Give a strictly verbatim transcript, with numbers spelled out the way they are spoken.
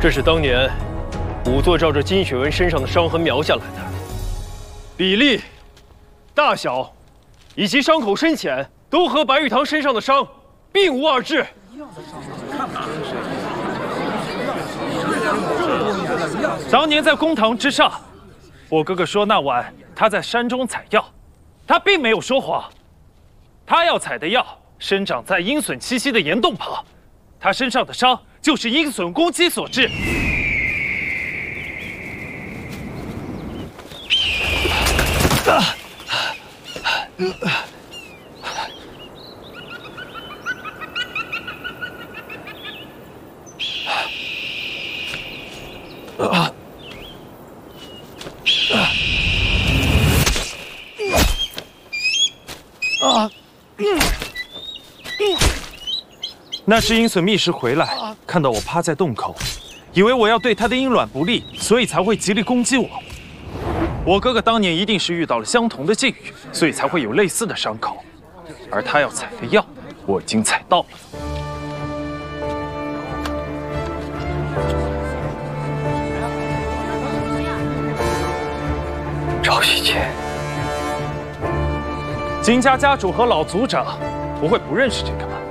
这是当年仵作照着金雪文身上的伤痕描下来的，比例、大小以及伤口深浅都和白玉堂身上的伤并无二致。 当年在公堂之上，我哥哥说那晚他在山中采药，他并没有说谎。他要采的药生长在鹰隼栖息的岩洞旁，他身上的伤就是鹰隼攻击所致。啊！啊！啊！那是鹰隼觅食回来，看到我趴在洞口，以为我要对他的鹰卵不利，所以才会极力攻击我。我哥哥当年一定是遇到了相同的境遇，所以才会有类似的伤口。而他要采的药，我已经采到了。 赵喜谦， 金家家主和老族长不会不认识这个吧？